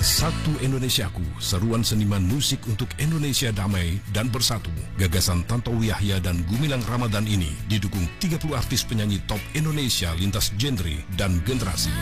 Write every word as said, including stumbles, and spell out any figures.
Satu Indonesiaku, seruan seniman musik untuk Indonesia damai dan bersatu. Gagasan Tantowi Yahya dan Gumilang Ramadan ini didukung tiga puluh artis penyanyi top Indonesia lintas genre dan generasi.